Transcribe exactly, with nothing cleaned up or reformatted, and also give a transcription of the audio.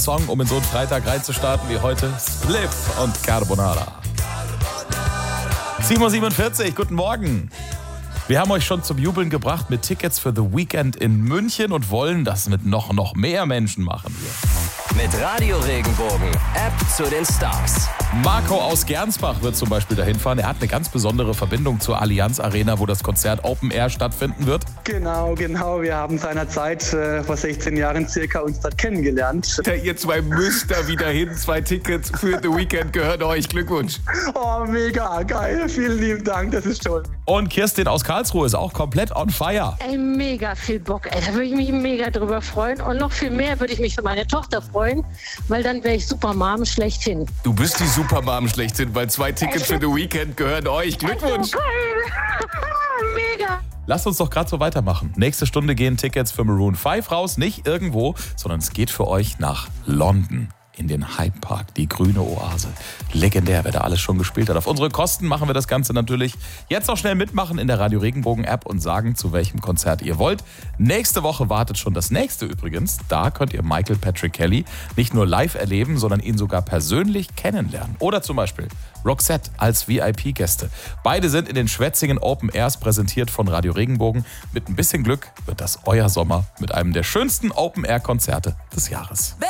Song, um in so einen Freitag reinzustarten wie heute. Spliff und Carbonara. sieben Uhr siebenundvierzig, guten Morgen. Wir haben euch schon zum Jubeln gebracht mit Tickets für The Weekend in München und wollen das mit noch, noch mehr Menschen machen hier. Mit Radio Regenbogen, App zu den Stars. Marco aus Gernsbach wird zum Beispiel dahin fahren. Er hat eine ganz besondere Verbindung zur Allianz Arena, wo das Konzert Open Air stattfinden wird. Genau, genau. Wir haben seinerzeit äh, vor sechzehn Jahren circa uns dort kennengelernt. Ja, ihr zwei müsst da wieder hin. Zwei Tickets für The Weekend gehören euch. Glückwunsch. Oh, mega geil. Vielen lieben Dank. Das ist toll. Und Kirstin aus Karlsruhe ist auch komplett on fire. Ey, mega viel Bock. Ey, da würde ich mich mega drüber freuen. Und noch viel mehr würde ich mich für meine Tochter freuen, weil dann wäre ich Supermom schlechthin. Du bist die Supermom schlechthin, weil zwei Tickets für The Weekend gehören euch. Glückwunsch. Mega. Lasst uns doch gerade so weitermachen. Nächste Stunde gehen Tickets für Maroon fünf raus. Nicht irgendwo, sondern es geht für euch nach London. In den Hyde Park, die grüne Oase. Legendär, wer da alles schon gespielt hat. Auf unsere Kosten machen wir das Ganze natürlich. Jetzt noch schnell mitmachen in der Radio Regenbogen App und sagen, zu welchem Konzert ihr wollt. Nächste Woche wartet schon das nächste übrigens. Da könnt ihr Michael Patrick Kelly nicht nur live erleben, sondern ihn sogar persönlich kennenlernen. Oder zum Beispiel Roxette als V I P-Gäste. Beide sind in den Schwetzingen Open Airs präsentiert von Radio Regenbogen. Mit ein bisschen Glück wird das euer Sommer mit einem der schönsten Open Air Konzerte des Jahres.